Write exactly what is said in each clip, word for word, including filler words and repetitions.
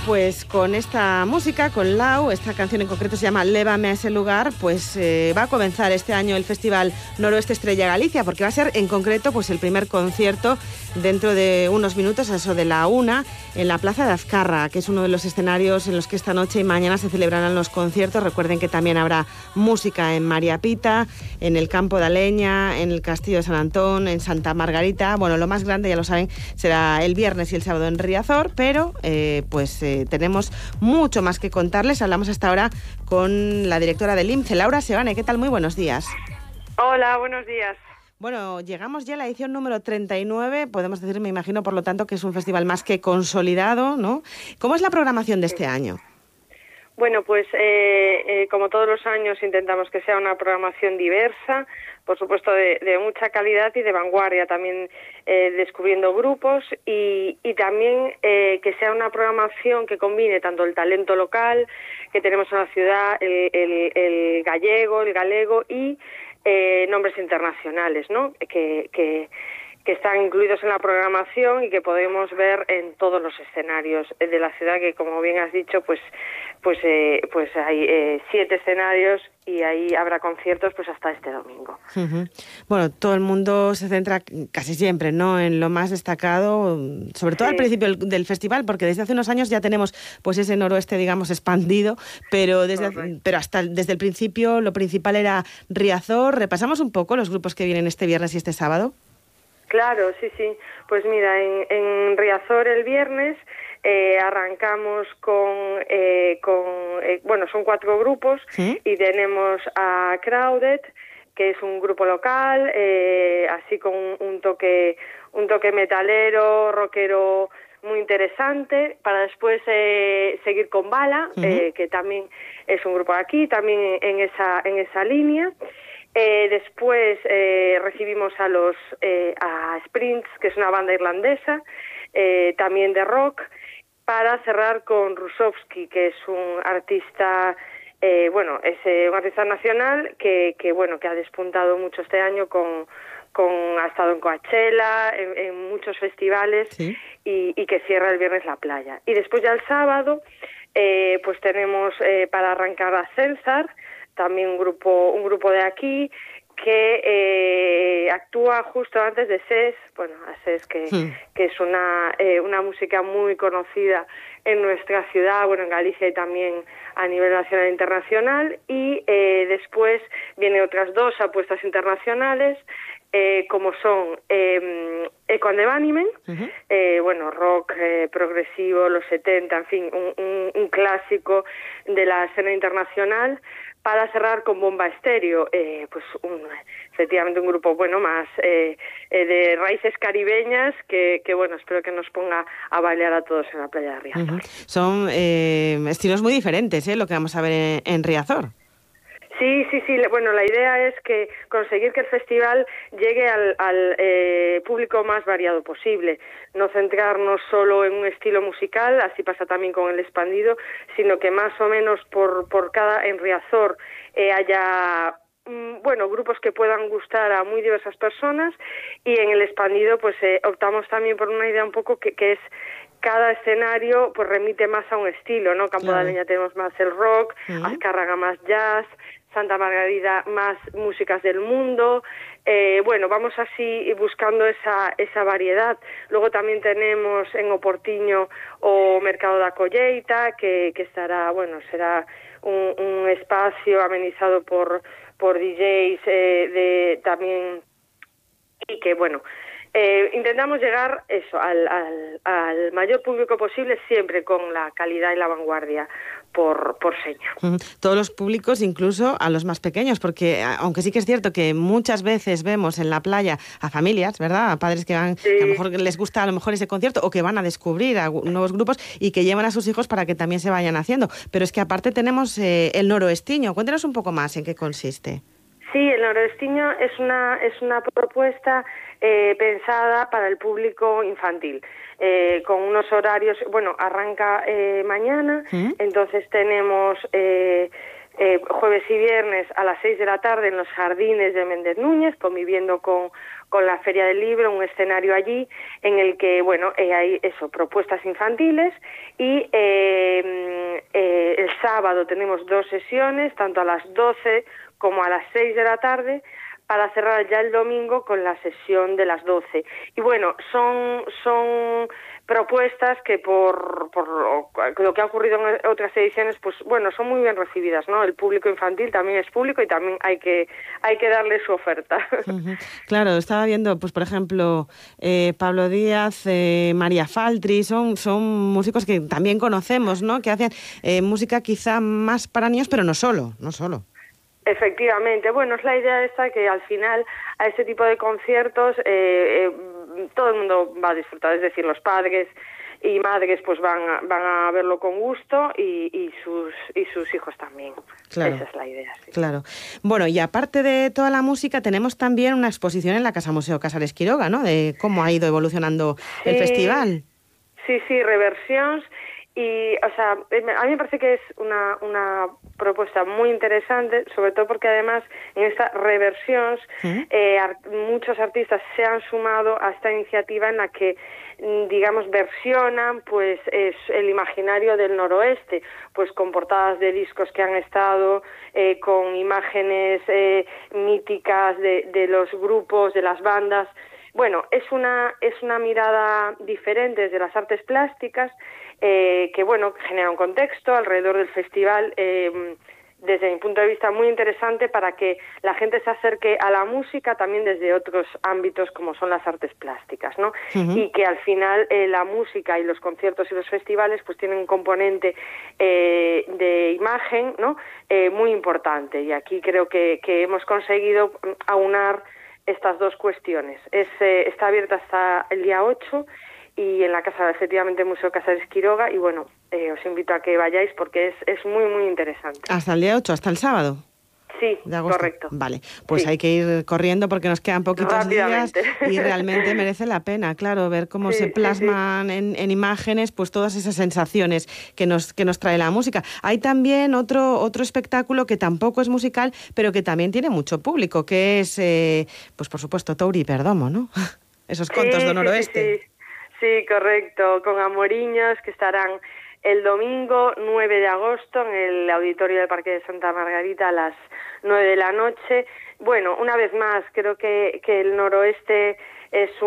Pues con esta música, con Lau, esta canción en concreto se llama Lévame a ese lugar, pues eh, va a comenzar este año el Festival Noroeste Estrella Galicia, porque va a ser en concreto pues el primer concierto dentro de unos minutos, a eso de la una, en la Plaza de Azcarra, que es uno de los escenarios en los que esta noche y mañana se celebrarán los conciertos. Recuerden que también habrá música en María Pita, en el Campo de Aleña, en el Castillo de San Antón, en Santa Margarita. Bueno, lo más grande, ya lo saben, será el viernes y el sábado en Riazor, pero eh, pues eh, tenemos mucho más que contarles. Hablamos hasta ahora con la directora del I M C E, Laura Seoane. ¿Qué tal? Muy buenos días. Hola, buenos días. Bueno, llegamos ya a la edición número treinta y nueve, podemos decir, me imagino, por lo tanto, que es un festival más que consolidado, ¿no? ¿Cómo es la programación de este año? Bueno, pues eh, eh, como todos los años intentamos que sea una programación diversa, por supuesto de, de mucha calidad y de vanguardia, también eh, descubriendo grupos y, y también eh, que sea una programación que combine tanto el talento local que tenemos en la ciudad, el, el, el gallego, el galego y eh, nombres internacionales, ¿no? Que, que, que están incluidos en la programación y que podemos ver en todos los escenarios de la ciudad, que como bien has dicho, pues pues eh, pues hay eh, siete escenarios y ahí habrá conciertos pues hasta este domingo. Uh-huh. Bueno, todo el mundo se centra casi siempre, ¿no?, en lo más destacado, sobre todo sí. Al principio del, del festival, porque desde hace unos años ya tenemos pues ese noroeste, digamos, expandido, pero desde hace, pero hasta el, desde el principio lo principal era Riazor. Repasamos un poco los grupos que vienen este viernes y este sábado. Claro, sí, sí. Pues mira, en, en Riazor el viernes eh, arrancamos con, eh, con eh, bueno, son cuatro grupos. ¿Sí? Y tenemos a Crowded, que es un grupo local, eh, así con un, un toque, un toque metalero, rockero muy interesante, para después eh, seguir con Bala, uh-huh. eh, que también es un grupo aquí, también en esa, en esa línea. Eh, después eh, recibimos a los eh, a Sprints, que es una banda irlandesa, eh, también de rock, para cerrar con Rusovski, que es un artista, eh, bueno, es eh, un artista nacional que, que bueno que ha despuntado mucho este año con con ha estado en Coachella, en, en muchos festivales. ¿Sí? y, y que cierra el viernes la playa. Y después ya el sábado, eh, pues tenemos eh, para arrancar a Censar, también un grupo un grupo de aquí que eh, actúa justo antes de S E S, bueno, a S E S que, sí. que es una eh, una música muy conocida en nuestra ciudad, bueno, en Galicia y también a nivel nacional e internacional, y eh, después vienen otras dos apuestas internacionales, eh, como son eh, Echo and the Bunnymen, uh-huh. eh, bueno, rock eh, progresivo, los setenta, en fin, un, un, un clásico de la escena internacional, para cerrar con Bomba Estéreo, eh, pues un, efectivamente un grupo bueno más eh, eh, de raíces caribeñas que, que bueno, espero que nos ponga a bailar a todos en la playa de Riazor. Uh-huh. Son eh, estilos muy diferentes, ¿eh?, lo que vamos a ver en, en Riazor. Sí, sí, sí. Bueno, la idea es que conseguir que el festival llegue al, al eh, público más variado posible, no centrarnos solo en un estilo musical, así pasa también con el expandido, sino que más o menos por por cada en Riazor eh, haya mm, bueno, grupos que puedan gustar a muy diversas personas, y en el expandido pues eh, optamos también por una idea un poco que, que es cada escenario pues remite más a un estilo, ¿no? Campo claro. de Aleña tenemos más el rock, uh-huh. Azcárraga más jazz, Santa Margarita más músicas del mundo. Eh, bueno, vamos así buscando esa esa variedad. Luego también tenemos en Oportiño o Mercado da Colleita, que, que estará, bueno, será un, un espacio amenizado por por D Js eh, de también, y que bueno, Eh, intentamos llegar eso al, al, al mayor público posible, siempre con la calidad y la vanguardia por, por seña. Mm, todos los públicos, incluso a los más pequeños, porque aunque sí que es cierto que muchas veces vemos en la playa a familias, ¿verdad?, a padres que van, sí. que a lo mejor les gusta a lo mejor ese concierto, o que van a descubrir a nuevos grupos y que llevan a sus hijos para que también se vayan haciendo. Pero es que aparte tenemos eh, el noroestiño. Cuéntanos un poco más en qué consiste. Sí, el noroestiño es una es una propuesta eh, pensada para el público infantil, eh, con unos horarios, bueno, arranca eh, mañana, ¿Mm? Entonces tenemos eh, eh, jueves y viernes a las seis de la tarde en los jardines de Méndez Núñez, conviviendo con, con la Feria del Libro, un escenario allí en el que, bueno, eh, hay eso, propuestas infantiles y eh, eh, el sábado tenemos dos sesiones, tanto a las doce como a las seis de la tarde, para cerrar ya el domingo con la sesión de las doce. Y bueno, son son propuestas que por, por lo que ha ocurrido en otras ediciones, pues bueno, son muy bien recibidas, ¿no? El público infantil también es público y también hay que hay que darle su oferta. Uh-huh. Claro, estaba viendo, pues por ejemplo, eh, Pablo Díaz, eh, María Faltri, son, son músicos que también conocemos, ¿no? Que hacen eh, música quizá más para niños, pero no solo, no solo. Efectivamente, bueno, es la idea esta que al final a este tipo de conciertos eh, eh, todo el mundo va a disfrutar, es decir, los padres y madres pues van a, van a verlo con gusto y, y sus y sus hijos también. Claro. Esa es la idea. Sí. Claro. Bueno, y aparte de toda la música, tenemos también una exposición en la Casa Museo Casares Quiroga, ¿no? De cómo ha ido evolucionando sí, el festival. Sí, sí, Reversions. Y, o sea, a mí me parece que es una, una propuesta muy interesante, sobre todo porque además en esta Reversions ¿sí? eh, ar- muchos artistas se han sumado a esta iniciativa en la que, digamos, versionan pues es el imaginario del noroeste, pues con portadas de discos que han estado, eh, con imágenes eh, míticas de, de los grupos, de las bandas. Bueno, es una, es una mirada diferente desde las artes plásticas, eh, que bueno, genera un contexto alrededor del festival, eh, desde mi punto de vista muy interesante para que la gente se acerque a la música también desde otros ámbitos como son las artes plásticas, ¿no? Uh-huh. Y que al final eh, la música y los conciertos y los festivales pues tienen un componente eh, de imagen, ¿no? Eh, muy importante, y aquí creo que, que hemos conseguido aunar estas dos cuestiones. Es, eh, está abierta hasta el día ocho y en la casa, efectivamente, Museo Casares Quiroga, y bueno, eh, os invito a que vayáis porque es, es muy, muy interesante. ¿Hasta el día ocho, hasta el sábado? Sí, correcto. Vale, pues sí. hay que ir corriendo porque nos quedan poquitos días y realmente merece la pena, claro, ver cómo sí, se plasman sí, sí. En, en imágenes pues todas esas sensaciones que nos que nos trae la música. Hay también otro otro espectáculo que tampoco es musical, pero que también tiene mucho público, que es, eh, pues por supuesto, Touri y Perdomo, ¿no? Esos contos sí, do noroeste. Sí, sí, sí. sí, correcto, con Amoriños, que estarán el domingo nueve de agosto en el auditorio del Parque de Santa Margarita a las nueve de la noche. Bueno, una vez más, creo que, que el noroeste es un,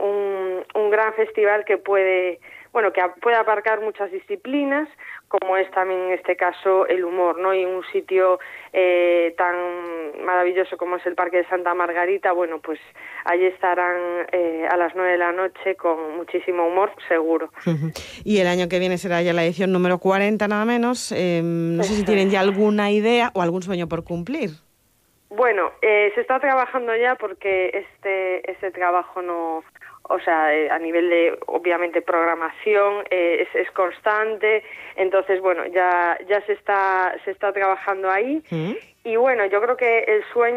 un, un gran festival que puede, bueno, que puede abarcar muchas disciplinas, como es también en este caso el humor, ¿no? Y un sitio eh, tan maravilloso como es el Parque de Santa Margarita, bueno, pues allí estarán eh, a las nueve de la noche con muchísimo humor, seguro. Uh-huh. Y el año que viene será ya la edición número cuarenta, nada menos. Eh, no sé si tienen ya alguna idea o algún sueño por cumplir. Bueno, eh, se está trabajando ya porque este, este trabajo no... O sea, eh, a nivel de, obviamente, programación eh, es, es constante, entonces, bueno, ya ya se está se está trabajando ahí. ¿Mm? Y bueno, yo creo que el sueño